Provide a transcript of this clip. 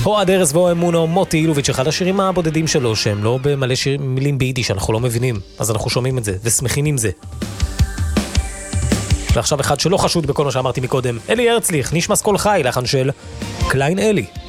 אוהד ארז ואוהד אמונו, מוטי אילוביץ', אחד השירים הבודדים שלו, שהם לא במלא מילים ביידיש, אנחנו לא מבינים, אז אנחנו שומעים את זה ושמחים עם זה. ועכשיו אחד שלא חשוד בכל מה שאמרתי מקודם, אלי הרצליך, נשמע סקול חי, לחן של קליין אלי.